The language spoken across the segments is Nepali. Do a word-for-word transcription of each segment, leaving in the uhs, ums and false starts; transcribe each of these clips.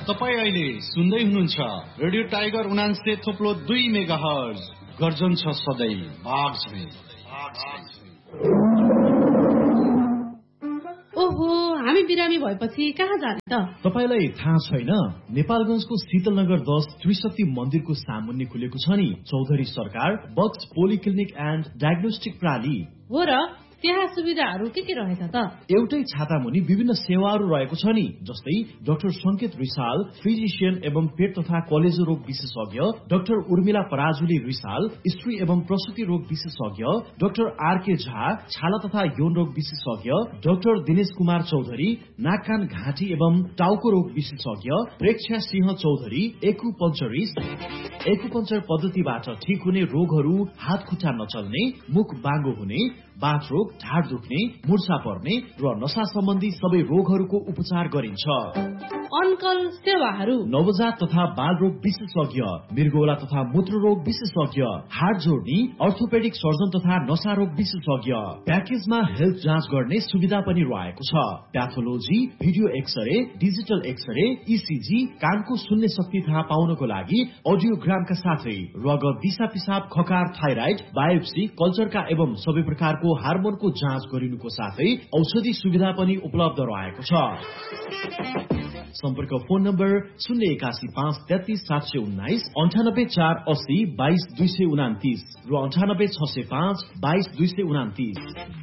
तपाईँ अहिले सुन्दै हुनुहुन्छ रेडियो टाइगर उनान्से थोप्लो दुई मेगा हर्ज। गर्जन छ सधैँ बाघ झै। ओहो, हामी बिरामी भएपछि कहाँ जाने त? तपाईलाई थाहा छैन, नेपालगञ्जको शीतलनगर दस त्रिशक्ति मन्दिरको सामुन्ने खुलेको छ नि चौधरी सरकार बक्स पोलिक्लिनिक एन्ड डायग्नोस्टिक प्रणाली। हो र, त्यहाँ सुविधाहरू के के रहेछ त? एउटै छाता मुनि विभिन्न सेवाहरू रहेको छ नि, जस्तै डाक्टर संकेत रिसाल फिजिशियन एवं पेट तथा कलेजो रोग विशेषज्ञ, डाक्टर उर्मिला पराजुली रिसाल स्त्री एवं प्रसुति रोग विशेषज्ञ, डाक्टर आरके झा छाला तथा यौन रोग विशेषज्ञ, डाक्टर दिनेश कुमार चौधरी नाक कान घाँटी एवं टाउको रोग विशेषज्ञ, प्रेक्षा सिंह चौधरी एक्युपंक्चरिस्ट। एक्युपंक्चर पद्धतिबाट ठिक हुने रोगहरू हात खुट्टा नचल्ने, मुख बाङ्गो हुने, बाथ रोग, ढाड दुख्ने, मुर्छा पर्ने र नशा सम्बन्धी सबै रोगहरूको उपचार गरिन्छ। अनकल सेवाहरू नवजात तथा बाल रोग विशेषज्ञ, मृगौला तथा मूत्र रोग विशेषज्ञ, हाड जोड्ने अर्थोपेडिक सर्जन तथा नशा रोग विशेषज्ञ। प्याकेजमा हेल्थ जाँच गर्ने सुविधा पनि रहेको छ। Pathology, video x-ray, digital x-ray, ECG, कानको सुन्ने शक्ति थाहा पाउनको लागि अडियोग्रामका साथै रगत, दिशा पिसाब, खकार, थाइराइड, बायोप्सी, कल्चरका एवं सबै प्रकारको हार्मोनको जाँच गरिनुको साथै औषधि सुविधा पनि उपलब्ध रहेको छ। सम्पर्क फोन नम्बर शून्य एकासी पाँच तेत्तीस सात सय उन्नाइस, अन्ठानब्बे चार अस्सी बाइस दुई सय उनातिस र अन्ठानब्बे छ सय पाँच बाइस दुई सय उनातिस।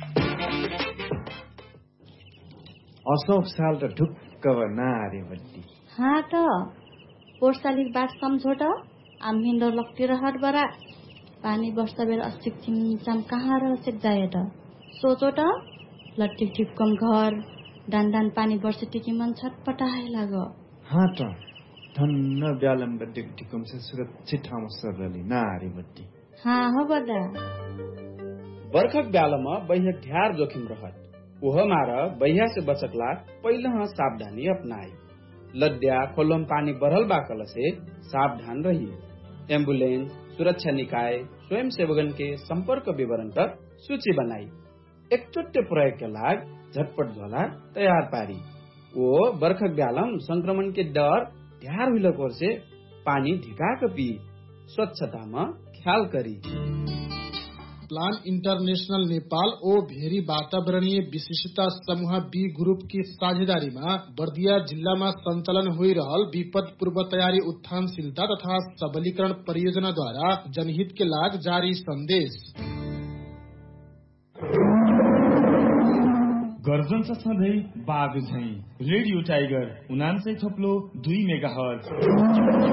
अशोक साल त ढुक्क नारे बड्डी हाँ त पोर्सालिक बाट सम्झोट आम्हिन्दो लक्तिर हट बरा पानी वर्ष बेर अस्तिक चिमचाम कहाँ र सेक जाए त सोचो त लट्टिक ठिक्कम घर दान दान पानी वर्ष टिकी मन छटपटाए लाग। हाँ त धन्न ब्यालम बड्डी टिकम से सुरक्षित ठाउँमा सरली नारे बड्डी। हाँ हो बदा बर्खक ब्यालमा बहिया ढ्यार जोखिम रहत ओह मार बहिया से बचकला पहिले सावधानी अपनाई। लड्या खोलम पानी बढ़ल बाकल से सावधान रही। एम्बुलेंस, सुरक्षा निकाय, स्वयं सेवकन के संपर्क विवरण तक सूची बनाई। एकचोटे प्रयोग के लाग झटपट झोला तैयार पारी। वो बर्खक ब्यालम संक्रमण के डर ढ्यार हुलकोर से पानी ढिका पी स्वच्छता में ख्याल करी। प्लान इंटरनेशनल नेपाल ओ भेरी वातावरणीय विशिष्टता समूह बी ग्रुप की साझेदारी में बर्दिया जिला में संचालन हो रहल विपद पूर्व तैयारी उत्थानशीलता तथा सबलीकरण परियोजना द्वारा जनहित के लाग जारी संदेश। गर्जन छ सधैँ बाघ झै। रेडियो टाइगर उनान्सय थोप्लो दुई मेगा हर्ज।